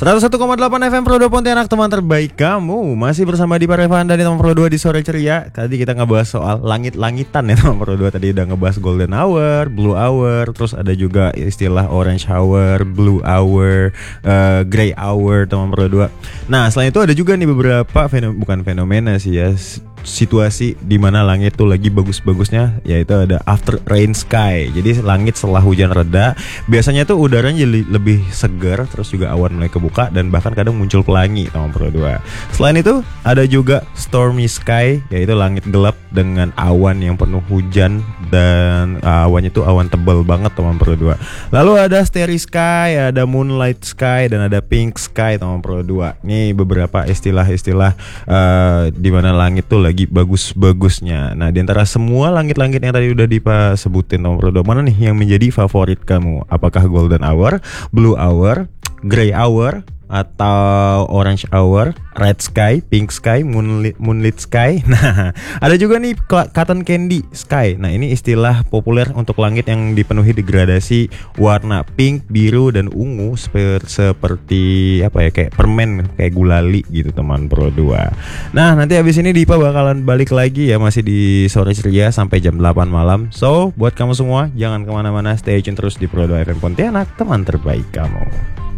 101,8 FM Pro 2 Pontianak, teman terbaik kamu. Masih bersama Dipa Revan dan teman Pro 2 di Sore Ceria. Tadi kita ngebahas soal langit-langitan ya teman Pro 2. Tadi udah ngebahas golden hour, blue hour, terus ada juga istilah orange hour, blue hour, gray hour teman Pro 2. Nah, selain itu ada juga nih beberapa bukan fenomena sih ya, situasi di mana langit tuh lagi bagus-bagusnya, yaitu ada after rain sky. Jadi langit setelah hujan reda, biasanya tuh udaranya jadi lebih segar, terus juga awan mulai kebuka dan bahkan kadang muncul pelangi teman Pro 2. Selain itu ada juga stormy sky, yaitu langit gelap dengan awan yang penuh hujan dan awannya tuh awan tebal banget teman Pro 2. Lalu ada starry sky, ada moonlight sky dan ada pink sky teman Pro 2. Nih beberapa istilah-istilah di mana langit tuh lagi bagus-bagusnya. Nah, di antara semua langit-langit yang tadi udah Dipa sebutin nomor 2, mana nih yang menjadi favorit kamu? Apakah golden hour, blue hour, gray hour, atau orange hour, red sky, pink sky, moonlit sky? Nah, ada juga nih cotton candy sky. Nah, ini istilah populer untuk langit yang dipenuhi degradasi warna pink, biru, dan ungu seperti apa ya, kayak permen, kayak gulali gitu teman Pro 2. Nah, nanti habis ini Dipa bakalan balik lagi ya, masih di Sore Ceria sampai jam 8 malam. So, buat kamu semua jangan kemana-mana, stay tune terus di Pro 2 FM Pontianak, teman terbaik kamu.